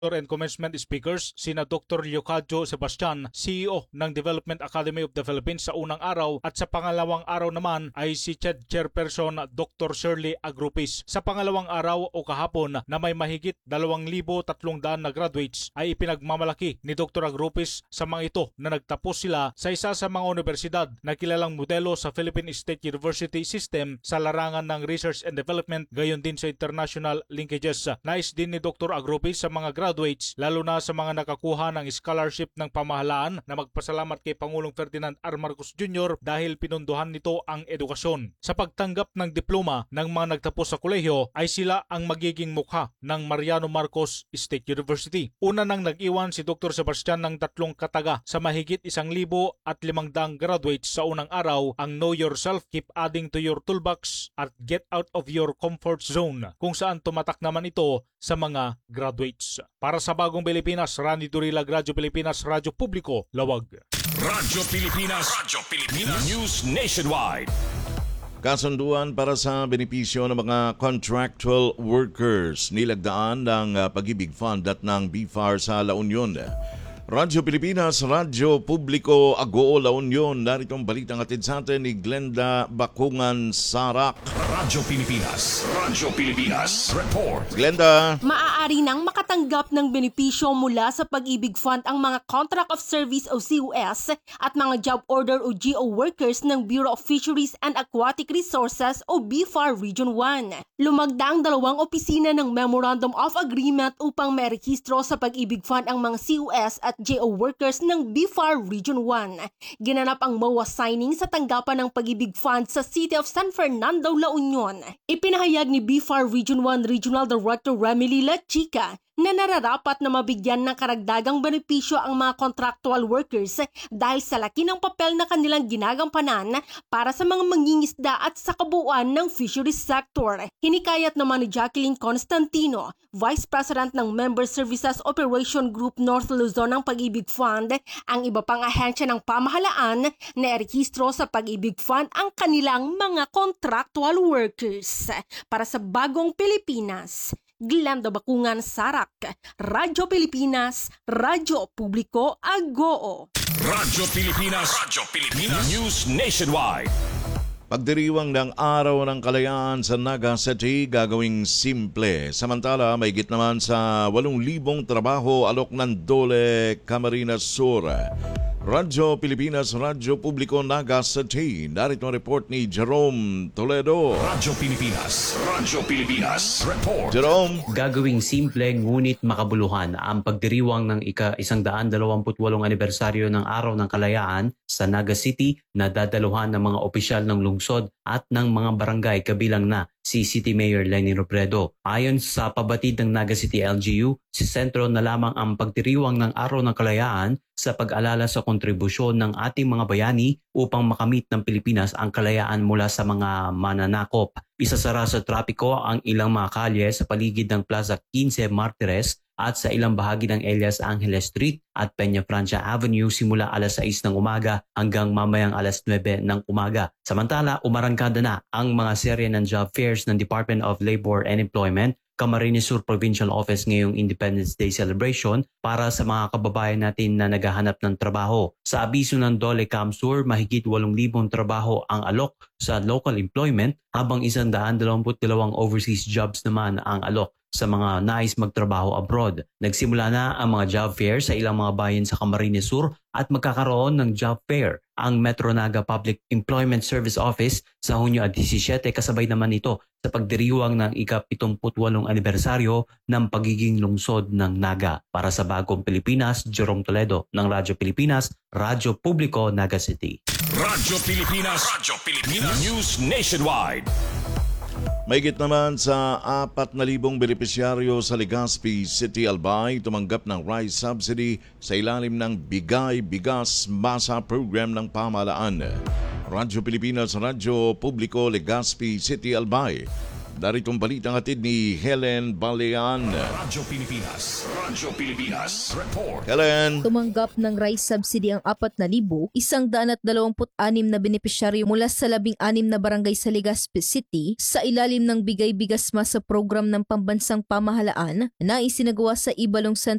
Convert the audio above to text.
and commencement speakers sina Dr. Leocadio Sebastian, CEO ng Development Academy of the Philippines sa unang araw, at sa pangalawang araw naman ay si CHED Chairperson Dr. Shirley Agrupis. Sa pangalawang araw o kahapon na may mahigit 2,300 na graduates ay ipinagmamalaki ni Dr. Agrupis sa mga ito na nagtapos sila sa isa sa mga universidad na kilalang modelo sa Philippine State University System sa larangan ng research and development, gayon din sa international linkages. Nais din ni Dr. Agrupis sa mga graduates, lalo na sa mga nakakuha ng scholarship ng pamahalaan, na magpasalamat kay Pangulong Ferdinand R. Marcos Jr. dahil pinunduhan nito ang edukasyon. Sa pagtanggap ng diploma ng mga nagtapos sa kolehiyo ay sila ang magiging mukha ng Mariano Marcos State University. Una nang nag-iwan si Dr. Sebastian ng 3 kataga sa mahigit 1,500 graduates sa unang araw ang Know Yourself, Keep Adding to Your Toolbox at Get Out of Your Comfort Zone, kung saan tumatak naman ito sa mga graduates. Para sa Bagong Pilipinas, Randy Durilag, Radyo Pilipinas, Radyo Publiko, Lawag. Radyo Pilipinas, News Nationwide. Kasunduan para sa benepisyo ng mga contractual workers, nilagdaan ng Pag-ibig Fund at ng BFAR sa La Union. Radyo Pilipinas, Radyo Publiko, Agoo, La Union. Narito ang balitang atid sa atin ni Glenda Bakungan Sarak. Radyo Pilipinas, report. Glenda. Maaari nang makatanggap ng benepisyo mula sa Pag-ibig Fund ang mga Contract of Service o COS at mga Job Order o GO workers ng Bureau of Fisheries and Aquatic Resources o BFAR Region 1. Lumagda ang 2 opisina ng Memorandum of Agreement upang merehistro sa Pag-ibig Fund ang mga COS at GO workers ng BFAR Region 1. Ginanap ang MOA signing sa tanggapan ng Pag-ibig Fund sa City of San Fernando, La Union. Ipinahayag ni BFAR Region 1 Regional Director Remily La Chica na nararapat na mabigyan ng karagdagang benepisyo ang mga contractual workers dahil sa laki ng papel na kanilang ginagampanan para sa mga mangingisda at sa kabuuan ng fisheries sector. Hinikayat naman ni Jacqueline Constantino, Vice President ng Member Services Operation Group North Luzon ng Pag-ibig Fund, ang iba pang ahensya ng pamahalaan na erehistro sa Pag-ibig Fund ang kanilang mga contractual workers. Para sa Bagong Pilipinas, Glenda Bakungan Sarak, Radyo Pilipinas, Radyo Publiko, Agoo. Radyo Pilipinas, News Nationwide. Pagdiriwang ng Araw ng Kalayaan sa Naga City gagawing simple. Samantala, may git naman sa 8,000 trabaho alok ng Dole, Camarines Sur. Radyo Pilipinas, Radyo Publiko, Naga City. Narito ang report ni Jerome Toledo. Radyo Pilipinas, report. Jerome. Gagawing simple ngunit makabuluhan ang pagdiriwang ng ika-128 anibersaryo ng Araw ng Kalayaan sa Naga City na dadaluhan ng mga opisyal ng lungsod at ng mga barangay kabilang na si City Mayor Leni Robredo. Ayon sa pabatid ng Naga City LGU, si sentro na lamang ang pagdiriwang ng Araw ng Kalayaan sa pag-alala sa kontribusyon ng ating mga bayani upang makamit ng Pilipinas ang kalayaan mula sa mga mananakop. Isasara sa trapiko ang ilang mga kalye sa paligid ng Plaza 15 Martires at sa ilang bahagi ng Elias Angeles Street at Peña Francia Avenue simula alas 6 ng umaga hanggang mamayang alas 9 ng umaga. Samantala, umarangkada na ang mga serye ng job fairs ng Department of Labor and Employment, Camarines Sur Provincial Office ngayong Independence Day celebration para sa mga kababayan natin na naghahanap ng trabaho. Sa abiso ng Dole Camsur, mahigit 8,000 trabaho ang alok sa local employment habang 122 overseas jobs naman ang alok sa mga nais magtrabaho abroad. Nagsimula na ang mga job fair sa ilang mga bayan sa Camarines Sur at magkakaroon ng job fair ang Metro Naga Public Employment Service Office sa Hunyo 17, kasabay naman ito sa pagdiriwang ng ika-78 anibersaryo ng pagiging lungsod ng Naga. Para sa Bagong Pilipinas, Jerome Toledo ng Radyo Pilipinas, Radyo Publiko, Naga City. Radyo Pilipinas, News Nationwide. Mahigit naman sa 4,000 benepisyaryo sa Legazpi City, Albay tumanggap ng rice subsidy sa ilalim ng Bigay Bigas Masa Program ng pamahalaan. Radyo Pilipinas, Radyo Publiko, Legazpi City, Albay. Daritong balitang hatid ni Helen Balean. Radyo Pilipinas. Radyo Pilipinas. Report. Helen. Tumanggap ng rice subsidy ang 4,126 na benepisyaryo mula sa 16 na barangay sa Legazpi City sa ilalim ng Bigay Bigas Ma sa program ng pambansang pamahalaan na isinagawa sa Ibalong St.